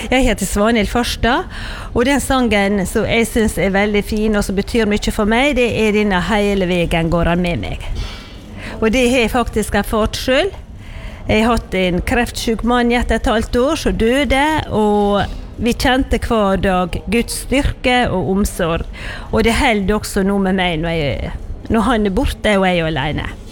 Jeg heter Svanhild Farstad, og den sangen som jeg synes veldig fin og som betyr mye for meg, det denne hele veien går han med meg. Og det har jeg faktisk erfart selv. Jeg har hatt en kreftsyk mann i 1,5 år som døde, og vi kjente hver dag Guds styrke og omsorg. Og det holder også noe med meg når han borte og jeg alene.